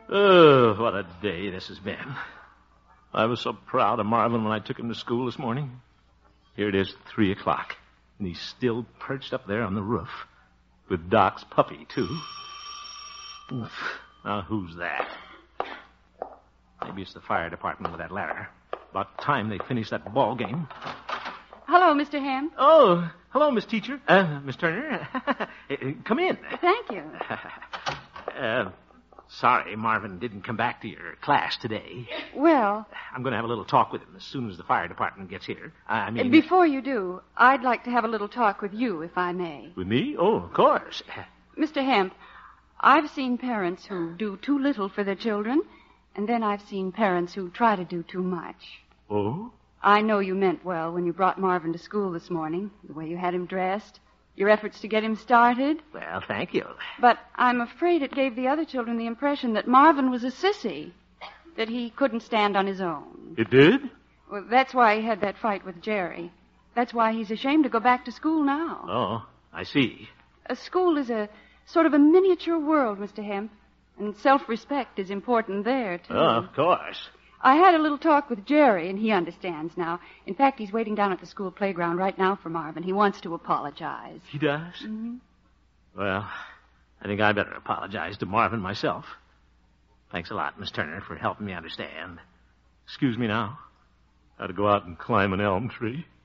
Oh, what a day this has been. I was so proud of Marvin when I took him to school this morning. Here it is, 3 o'clock, and he's still perched up there on the roof. With Doc's puppy, too. Oof. Now, who's that? Maybe it's the fire department with that ladder. About time they finished that ball game. Hello, Mr. Ham. Oh, hello, Miss Teacher. Miss Turner. Come in. Thank you. Sorry Marvin didn't come back to your class today. Well... I'm going to have a little talk with him as soon as the fire department gets here. Before you do, I'd like to have a little talk with you, if I may. With me? Oh, of course. Mr. Hemp, I've seen parents who do too little for their children, and then I've seen parents who try to do too much. Oh? I know you meant well when you brought Marvin to school this morning, the way you had him dressed, your efforts to get him started. Well, thank you. But I'm afraid it gave the other children the impression that Marvin was a sissy, that he couldn't stand on his own. It did? Well, that's why he had that fight with Jerry. That's why he's ashamed to go back to school now. Oh, I see. A school is a sort of a miniature world, Mr. Hemp, and self-respect is important there, too. Oh, of course. I had a little talk with Jerry, and he understands now. In fact, he's waiting down at the school playground right now for Marvin. He wants to apologize. He does? Mm-hmm. Well, I think I'd better apologize to Marvin myself. Thanks a lot, Miss Turner, for helping me understand. Excuse me now. I had to go out and climb an elm tree.